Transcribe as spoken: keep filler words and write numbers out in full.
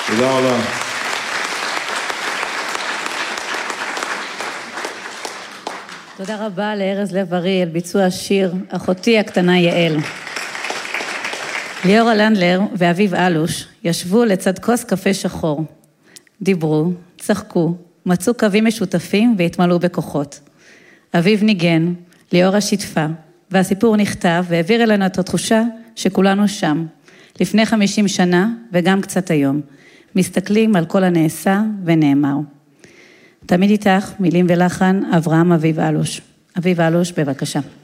תודה רבה. תודה רבה לארז לב-ארי על ביצוע השיר אחותי הקטנה יעל. ליאורה לנדלר ואביב אלוש ישבו לצד כוס קפה שחור. דיברו, צחקו, מצאו קווים משותפים והתמלאו בכוחות. אביב ניגן, ליאורה שיתפה, והסיפור נכתב והעביר אלינו את התחושה שכולנו שם, לפני חמישים שנה וגם קצת היום, מסתכלים על כל הנעשה ונאמר. תמיד איתך, מילים ולחן, אברהם אביב אלוש. אביב אלוש, בבקשה.